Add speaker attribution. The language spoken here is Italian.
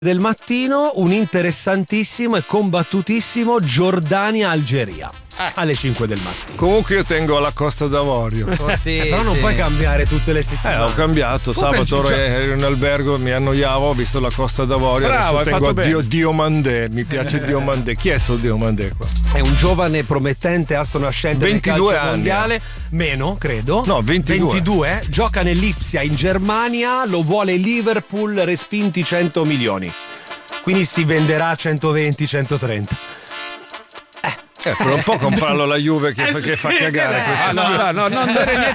Speaker 1: Del mattino un interessantissimo e combattutissimo Giordania-Algeria alle 5 del mattino.
Speaker 2: Comunque io tengo alla Costa d'Avorio.
Speaker 1: Però non puoi cambiare tutte le settimane.
Speaker 2: Ho cambiato.
Speaker 1: Comunque,
Speaker 2: Sabato ero in albergo, mi annoiavo, ho visto la Costa d'Avorio.
Speaker 3: Bravo,
Speaker 2: adesso
Speaker 3: hai
Speaker 2: tengo
Speaker 3: fatto bene.
Speaker 2: Diomandé. Mi piace Diomandé. Chi è sto Diomandé qua?
Speaker 1: È un giovane promettente astro nascente
Speaker 2: 22
Speaker 1: del calcio
Speaker 2: anni.
Speaker 1: mondiale, meno credo.
Speaker 2: No, 22.
Speaker 1: 22, gioca nell'Ipsia in Germania, lo vuole Liverpool, respinti 100 milioni. Quindi si venderà a 120-130.
Speaker 2: Per un po' comprarlo la Juve che fa cagare.
Speaker 3: No, non dare niente